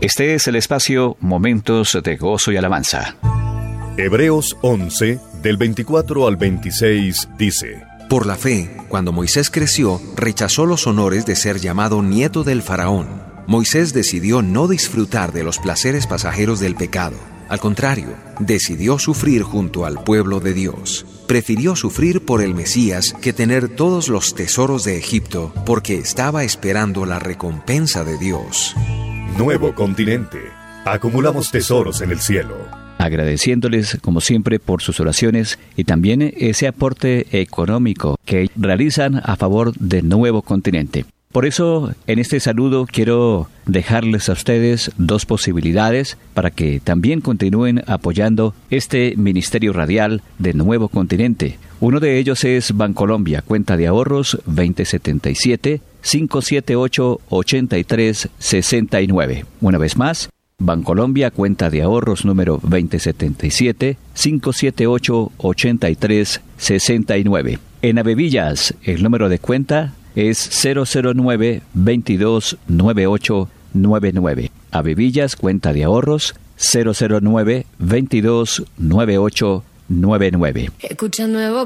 Este es el espacio Momentos de Gozo y Alabanza. Hebreos 11, del 24 al 26, dice: Por la fe, cuando Moisés creció, rechazó los honores de ser llamado nieto del faraón. Moisés decidió no disfrutar de los placeres pasajeros del pecado. Al contrario, decidió sufrir junto al pueblo de Dios. Prefirió sufrir por el Mesías que tener todos los tesoros de Egipto, porque estaba esperando la recompensa de Dios. Nuevo continente. Acumulamos tesoros en el cielo. Agradeciéndoles, como siempre, por sus oraciones y también ese aporte económico que realizan a favor del Nuevo Continente. Por eso, en este saludo quiero dejarles a ustedes dos posibilidades para que también continúen apoyando este ministerio radial de Nuevo Continente. Uno de ellos es Bancolombia, cuenta de ahorros 2077-578-8369. Una vez más, Bancolombia, cuenta de ahorros número 2077-578-8369. En Avevillas, el número de cuenta es 009-229899. Avevillas, cuenta de ahorros 009-229899. Escucha Nuevo